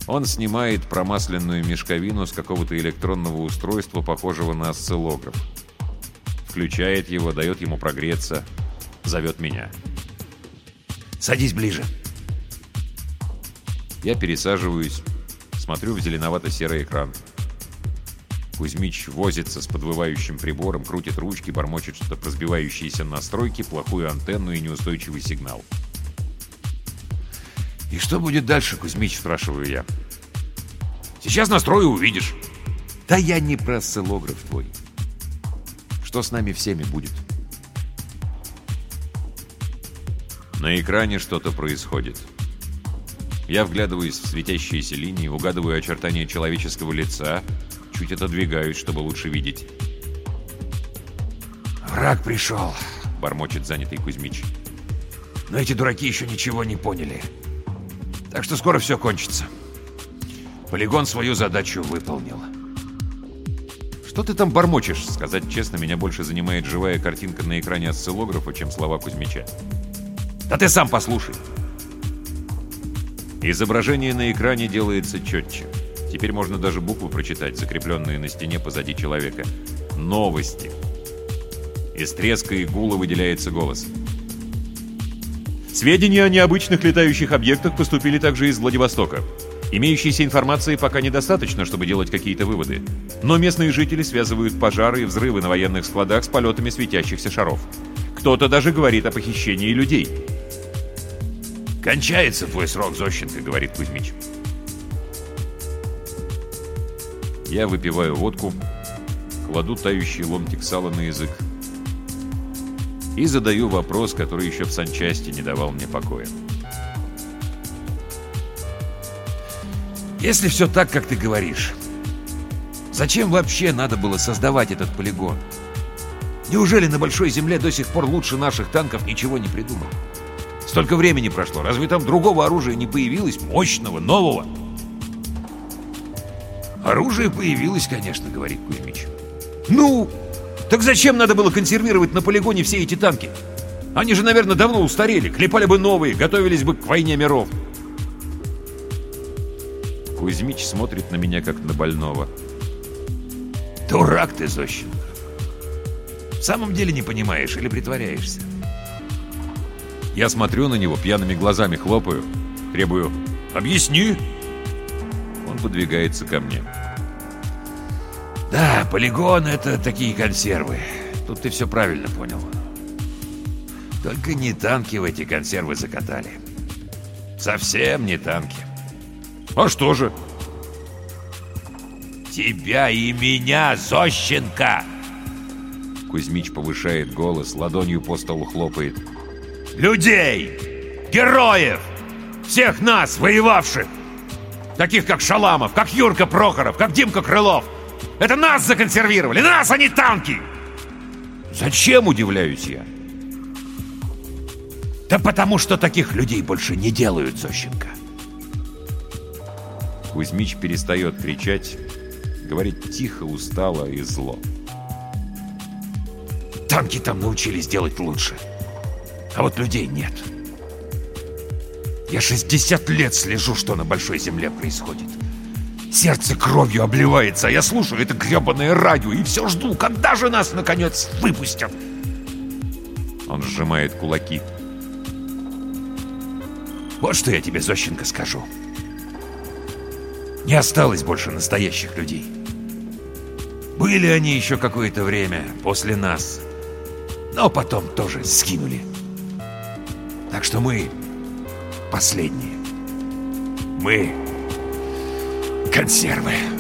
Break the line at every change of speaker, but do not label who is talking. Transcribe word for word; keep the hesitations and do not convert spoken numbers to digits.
Он снимает промасленную мешковину с какого-то электронного устройства, похожего на осциллограф. Включает его, дает ему прогреться, зовет меня.
«Садись ближе».
Я пересаживаюсь, смотрю в зеленовато-серый экран. Кузьмич возится с подвывающим прибором, крутит ручки, бормочет что-то про разбивающиеся настройки, плохую антенну и неустойчивый сигнал.
«И что будет дальше, Кузьмич?» —
спрашиваю я.
«Сейчас настрою, увидишь».
«Да я не про осциллограф твой. Что с нами всеми будет?» На экране что-то происходит. Я вглядываюсь в светящиеся линии, угадываю очертания человеческого лица, чуть отодвигаюсь, чтобы лучше видеть.
«Враг пришел»,
— бормочет занятый Кузьмич.
«Но эти дураки еще ничего не поняли. Так что скоро все кончится. Полигон свою задачу выполнил».
«Что ты там бормочешь?» Сказать честно, меня больше занимает живая картинка на экране осциллографа, чем слова Кузьмича.
«Да ты сам послушай».
Изображение на экране делается четче. Теперь можно даже буквы прочитать, закрепленные на стене позади человека. Новости. Из треска и гула выделяется голос. Сведения о необычных летающих объектах поступили также из Владивостока. Имеющейся информации пока недостаточно, чтобы делать какие-то выводы. Но местные жители связывают пожары и взрывы на военных складах с полетами светящихся шаров. Кто-то даже говорит о похищении людей.
«Кончается твой срок, Зощенко», — говорит Кузьмич.
Я выпиваю водку, кладу тающий ломтик сала на язык и задаю вопрос, который еще в санчасти не давал мне покоя.
«Если все так, как ты говоришь, зачем вообще надо было создавать этот полигон? Неужели на Большой Земле до сих пор лучше наших танков ничего не придумали? Столько времени прошло, разве там другого оружия не появилось, мощного, нового?» «Оружие появилось, конечно», — говорит Кузьмич. «Ну, так зачем надо было консервировать на полигоне все эти танки? Они же, наверное, давно устарели, клепали бы новые, готовились бы к войне миров».
Кузьмич смотрит на меня, как на больного.
«Дурак ты, Зощенко. В самом деле не понимаешь или притворяешься?»
Я смотрю на него, пьяными глазами хлопаю, требую «Объясни!» Он подвигается ко мне.
«Да, полигон — это такие консервы. Тут ты все правильно понял. Только не танки в эти консервы закатали. Совсем не танки».
«А что же?»
«Тебя и меня, Зощенко!»
Кузьмич повышает голос, ладонью по столу хлопает.
«Людей! Героев! Всех нас, воевавших! Таких, как Шаламов, как Юрка Прохоров, как Димка Крылов! Это нас законсервировали! Нас, а не танки!»
«Зачем?» — удивляюсь я.
«Да потому что таких людей больше не делают, Зощенко!»
Кузьмич перестает кричать, говорит тихо, устало и зло.
«Танки там научились делать лучше, а вот людей нет. Я шестьдесят лет слежу, что на Большой Земле происходит. Сердце кровью обливается, а я слушаю это гребаное радио и все жду, когда же нас, наконец, выпустят!»
Он сжимает кулаки.
«Вот что я тебе, Зощенко, скажу. Не осталось больше настоящих людей. Были они еще какое-то время после нас, но потом тоже скинули. Так что мы последние. Мы консервы».